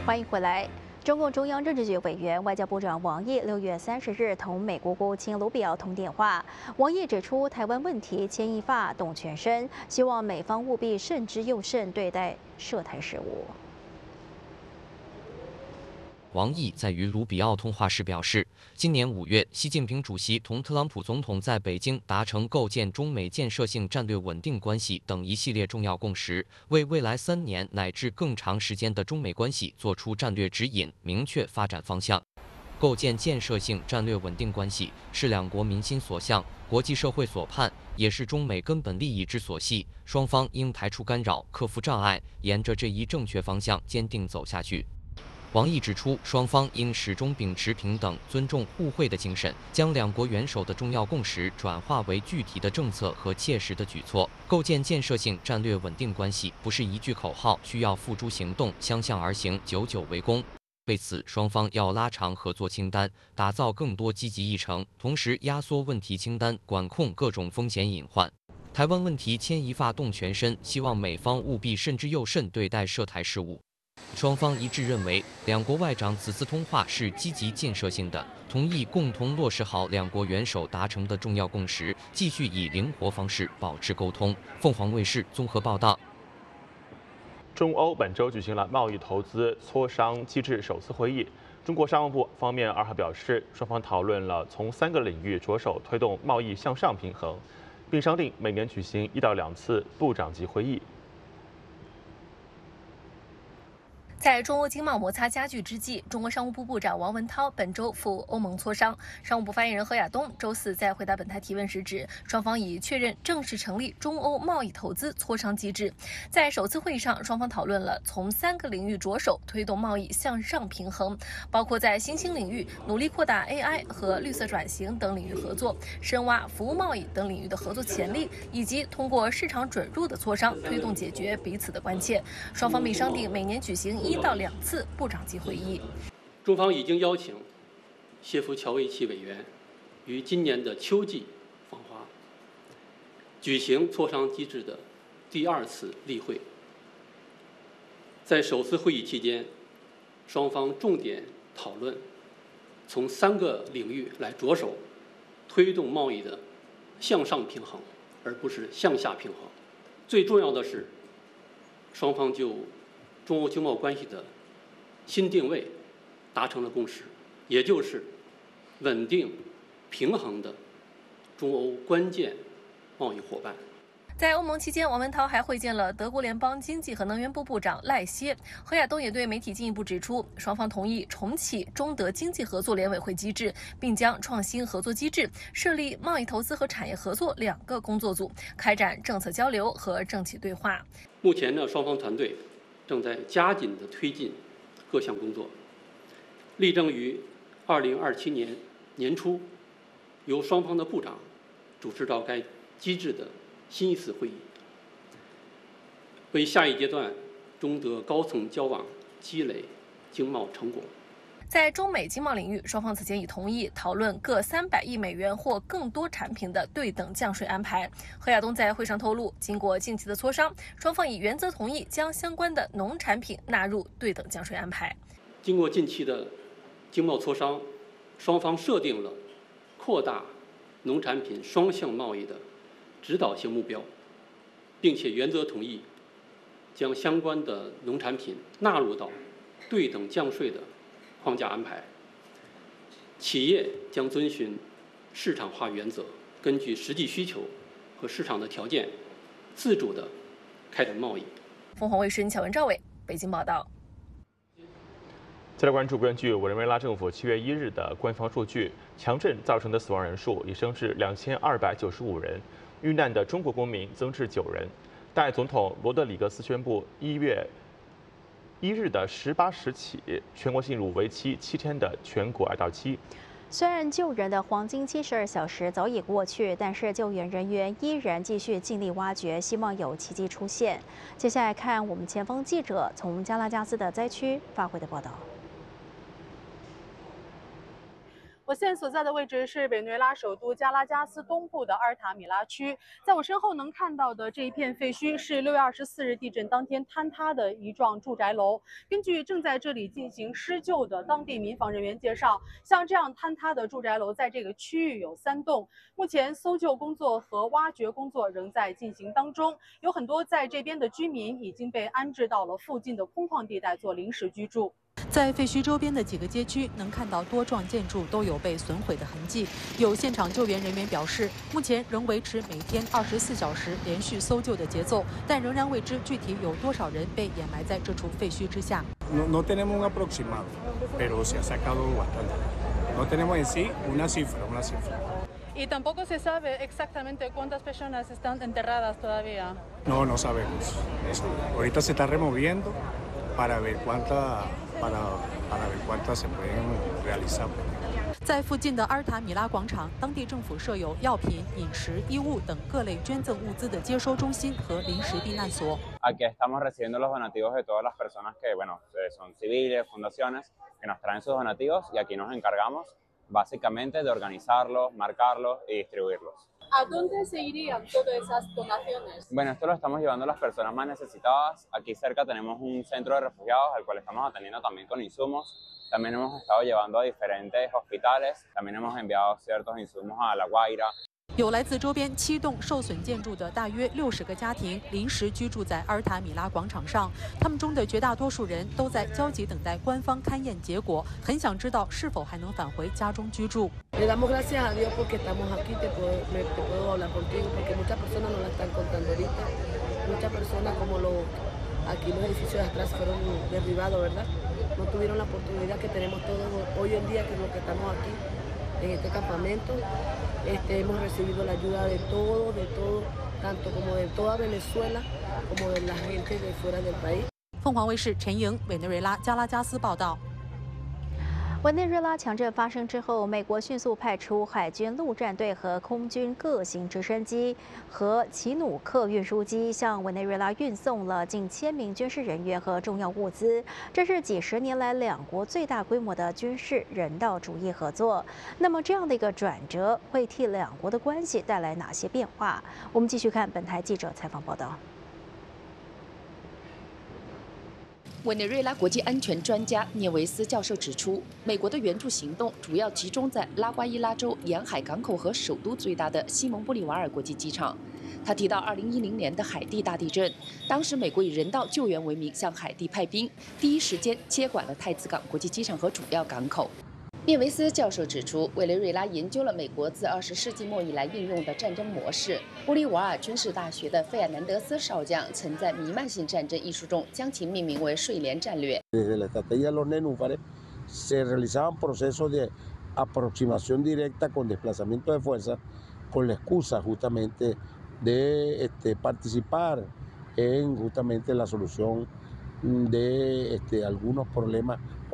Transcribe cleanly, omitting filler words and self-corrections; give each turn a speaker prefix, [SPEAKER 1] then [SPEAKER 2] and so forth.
[SPEAKER 1] 欢迎回来。中共中央政治局委员、外交部长王毅6月30日同美国国务卿卢比奥通电话。王毅指出，台湾问题牵一发动全身，希望美方务必慎之又慎对待涉台事务。
[SPEAKER 2] 王毅在与卢比奥通话时表示，今年5月，习近平主席同特朗普总统在北京达成构建中美建设性战略稳定关系等一系列重要共识，为未来3年乃至更长时间的中美关系作出战略指引，明确发展方向。构建建设性战略稳定关系是两国民心所向、国际社会所盼，也是中美根本利益之所系。双方应排除干扰，克服障碍，沿着这一正确方向坚定走下去。王毅指出，双方应始终秉持平等、尊重、互惠的精神，将两国元首的重要共识转化为具体的政策和切实的举措。构建建设性战略稳定关系不是一句口号，需要付诸行动，相向而行，久久为功。为此，双方要拉长合作清单，打造更多积极议程，同时压缩问题清单，管控各种风险隐患。台湾问题牵一发动全身，希望美方务必慎之又慎对待涉台事务。双方一致认为，两国外长此次通话是积极建设性的，同意共同落实好两国元首达成的重要共识，继续以灵活方式保持沟通。凤凰卫视综合报道。
[SPEAKER 3] 中欧本周举行了贸易投资磋商机制首次会议。中国商务部方面2号表示，双方讨论了从3个领域着手推动贸易向上平衡，并商定每年举行1到2次部长级会议。
[SPEAKER 4] 在中欧经贸摩擦加剧之际，中国商务部部长王文涛本周赴欧盟磋商。商务部发言人何亚东周4在回答本台提问时指，双方已确认正式成立中欧贸易投资磋商机制。在首次会议上，双方讨论了从3个领域着手推动贸易向上平衡，包括在新兴领域努力扩大 AI 和绿色转型等领域合作，深挖服务贸易等领域的合作潜力，以及通过市场准入的磋商推动解决彼此的关切。双方并商定每年举行1到2次部长级会议。
[SPEAKER 5] 中方已经邀请谢夫乔维奇委员于今年的秋季访华，举行磋商机制的第2次例会。在首次会议期间，双方重点讨论从3个领域来着手推动贸易的向上平衡，而不是向下平衡。最重要的是，双方就中欧经贸关系的新定位达成了共识，也就是稳定平衡的中欧关键贸易伙伴。
[SPEAKER 4] 在欧盟期间，王文涛还会见了德国联邦经济和能源部部长赖歇。何亚东也对媒体进一步指出，双方同意重启中德经济合作联委会机制，并将创新合作机制设立贸易投资和产业合作2个工作组，开展政策交流和政企对话。
[SPEAKER 5] 目前呢，双方团队正在加紧地推进各项工作，力争于2027年年初由双方的部长主持召开机制的新一次会议，为下一阶段中德高层交往积累经贸成果。
[SPEAKER 4] 在中美经贸领域，双方此前已同意讨论各300亿美元或更多产品的对等降税安排。何亚东在会上透露，经过近期的磋商，双方已原则同意将相关的农产品纳入对等降税安排。
[SPEAKER 5] 经过近期的经贸磋商，双方设定了扩大农产品双向贸易的指导性目标，并且原则同意将相关的农产品纳入到对等降税的框架安排。企业将遵循市场化原则，根据实际需求和市场的条件，自主地开展贸易。
[SPEAKER 4] 凤凰卫视乔文、赵伟北京报道。
[SPEAKER 3] 再来关注，根据委内瑞拉政府7月1日的官方数据，强震造成的死亡人数已升至2295人，遇难的中国公民增至9人。代总统罗德里格斯宣布，1月1日的18时起，全国进入为期7天的全国哀悼期。
[SPEAKER 1] 虽然救人的黄金72小时早已过去，但是救援人员依然继续尽力挖掘，希望有奇迹出现。接下来看我们前方记者从加拉加斯的灾区发回的报道。
[SPEAKER 6] 我现在所在的位置是委内瑞拉首都加拉加斯东部的阿尔塔米拉区，在我身后能看到的这一片废墟是6月24日地震当天坍塌的一幢住宅楼。根据正在这里进行施救的当地民防人员介绍，像这样坍塌的住宅楼在这个区域有3栋，目前搜救工作和挖掘工作仍在进行当中，有很多在这边的居民已经被安置到了附近的空旷地带做临时居住。在废墟周边的几个街区，能看到多幢建筑都有被损毁的痕迹。有现场救援人员表示，目前仍维持每天24小时连续搜救的节奏，但仍然未知具体有多少人被掩埋在这处废墟之下。
[SPEAKER 7] No tenemos un aproximado, pero se ha sacado bastante. No tenemos en sí una cifra.
[SPEAKER 6] Y tampoco se sabe exactamente cuántas personas están enterradas todavía.
[SPEAKER 7] No sabemos. Ahorita se está removiendo para ver cuántas se pueden realizar.
[SPEAKER 6] 在附近的阿尔塔米拉广场，当地政府设有药品、饮食、衣物等各类捐赠物资的接收中心和临时避难所。
[SPEAKER 8] Aquí estamos recibiendo los donativos de todas las personas que, son civiles, fundaciones, que nos traen sus donativos y aquí nos encargamos básicamente de organizarlos, marcarlos y distribuirlos.
[SPEAKER 6] ¿A dónde se irían todas esas donaciones?
[SPEAKER 8] Bueno, esto lo estamos llevando a las personas más necesitadas. Aquí cerca tenemos un centro de refugiados al cual estamos atendiendo también con insumos. También hemos estado llevando a diferentes hospitales. También hemos enviado ciertos insumos a La Guaira.
[SPEAKER 6] 有来自周边7栋受损建筑的大约60个家庭临时居住在阿尔塔米拉广场上，他们中的绝大多数人都在焦急等待官方勘验结果，很想知道是否还能返回家中居住。
[SPEAKER 9] Le damos gracias a Dios porque estamos aquí, te puedo hablar contigo porque muchas personas no la están contando ahorita. Muchas personas como aquí los edificios de atrás fueron derribados, ¿verdad? No tuvieron la oportunidad que tenemos todos hoy en día, que es lo que estamos aquí en este campamento. Hemos recibido la ayuda de todo, tanto como de toda Venezuela, como de la gente de fuera del país.
[SPEAKER 6] 凤凰卫视陈莹，委内瑞拉加拉加斯报道。
[SPEAKER 1] 委内瑞拉强震发生之后，美国迅速派出海军陆战队和空军各型直升机和奇努克运输机，向委内瑞拉运送了近1000名军事人员和重要物资。这是几10年来两国最大规模的军事人道主义合作。那么，这样的一个转折会替两国的关系带来哪些变化？我们继续看本台记者采访报道。
[SPEAKER 10] 委内瑞拉国际安全专家涅维斯教授指出，美国的援助行动主要集中在拉瓜伊拉州沿海港口和首都最大的西蒙波利瓦尔国际机场。他提到，2010年的海地大地震，当时美国以人道救援为名向海地派兵，第一时间接管了太子港国际机场和主要港口。涅维斯教授指出，委内瑞拉研究了美国自20世纪末以来运用的战争模式。玻利瓦尔军事大学的费尔南德斯少将曾在《弥漫性战争》一书中将其命名为“睡莲战略”。
[SPEAKER 11] Desde la estrategia de los nenúfares se realizaban procesos de aproximación directa con desplazamiento de fuerza, con la excusa justamente de participar en justamente la solución de algunos problemas